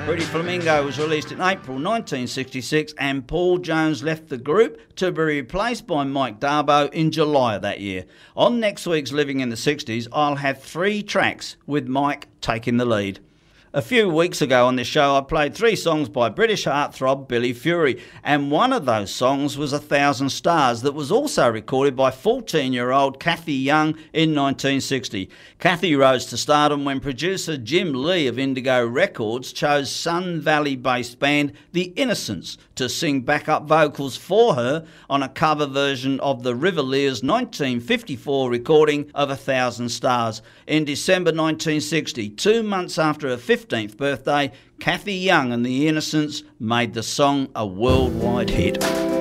Pretty Flamingo was released in April 1966 and Paul Jones left the group to be replaced by Mike Darbo in July of that year. On next week's Living in the 60s, I'll have 3 tracks with Mike taking the lead. A few weeks ago on this show, I played 3 songs by British heartthrob Billy Fury, and one of those songs was 1,000 Stars that was also recorded by 14-year-old Cathy Young in 1960. Cathy rose to stardom when producer Jim Lee of Indigo Records chose Sun Valley-based band The Innocents to sing backup vocals for her on a cover version of the Rivaliers' 1954 recording of 1,000 Stars. In December 1960, 2 months after her 15th birthday, Cathy Young and The Innocents made the song a worldwide hit.